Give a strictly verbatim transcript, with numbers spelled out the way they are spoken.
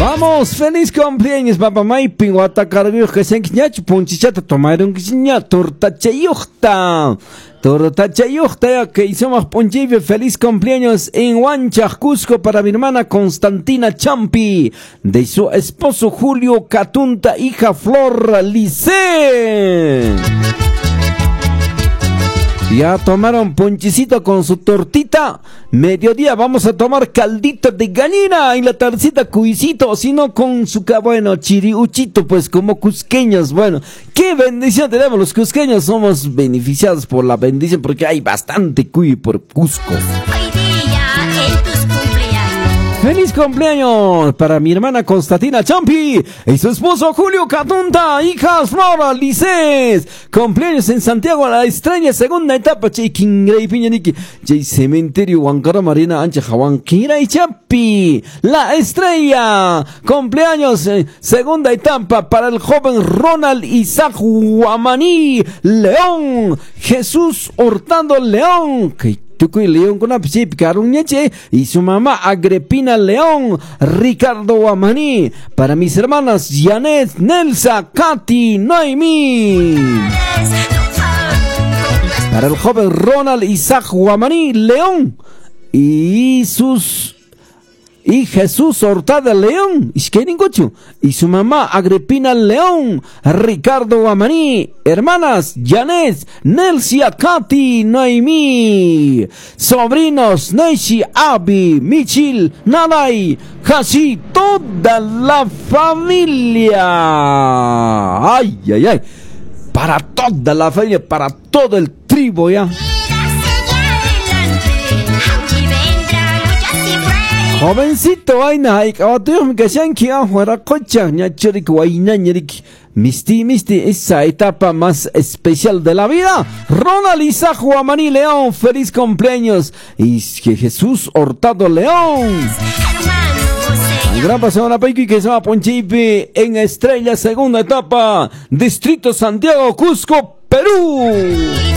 Vamos, feliz cumpleaños, papá Maipi, Guatacarvio, que se enquiñacho, punchichata, tomaron quiña, torta chayuchta. Torta chayuchta, que hicimos ponchive, feliz cumpleaños en Huancha, Cusco, para mi hermana Constantina Champi, de su esposo Julio Catunta, hija Flor Lice. Ya tomaron ponchicito con su tortita. Mediodía vamos a tomar caldito de gallina. Y la tardecita cuisito. Si no con su bueno chiriuchito. Pues como cusqueños. Bueno, qué bendición tenemos los cusqueños. Somos beneficiados por la bendición. Porque hay bastante cuy por Cusco. ¡Feliz cumpleaños para mi hermana Constantina Champi y su esposo Julio Catunta, hijas Flora Lices! Cumpleaños en Santiago, la extraña segunda etapa. Chay Kingrey Piñaniqui, Chay Cementerio Huancara Marina Ancha Jawan Kingrey Champi, la estrella. Cumpleaños, eh, segunda etapa para el joven Ronald Isaac Guamaní León, Jesús Hurtado León. Que Tucuy León con y su mamá Agripina León, Ricardo Guamaní, para mis hermanas Janet, Nelsa, Katy, Noemí, para el joven Ronald Isaac Guamaní León y sus y Jesús Hurtado León, y su mamá Agripina León, Ricardo Guamaní, hermanas Janet, Nelsia, Katy, Noemí, sobrinos Neishi, Abi, Michil, Nalai, casi toda la familia. Ay, ay, ay, para toda la familia, para todo el tribu, ya. Jovencito, ay, na, ay, cabateo, me casan que afuera cocha, ñachirik, guayna, ñarik, misti, misti, esa etapa más especial de la vida. Ronald Isaac Guamaní León, feliz cumpleaños. Y que Jesús Hurtado León. Gran paseo a Paiqui que se va a Ponchipe en Estrella, segunda etapa, Distrito Santiago, Cusco, Perú.